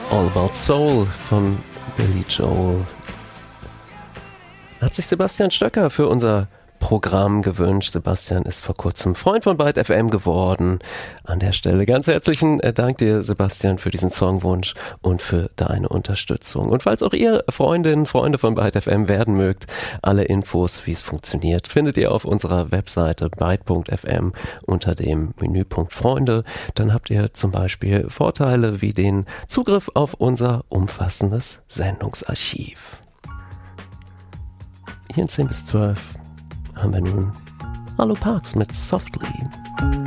All About Soul von Billy Joel. Hat sich Sebastian Stöcker für unser Programm gewünscht. Sebastian ist vor kurzem Freund von Byte FM geworden. An der Stelle ganz herzlichen Dank dir, Sebastian, für diesen Songwunsch und für deine Unterstützung. Und falls auch ihr Freunde von Byte FM werden mögt, alle Infos, wie es funktioniert, findet ihr auf unserer Webseite byte.fm unter dem Menüpunkt Freunde. Dann habt ihr zum Beispiel Vorteile wie den Zugriff auf unser umfassendes Sendungsarchiv. Hier in 10 bis 12 haben wir nun Arlo Parks mit Softly.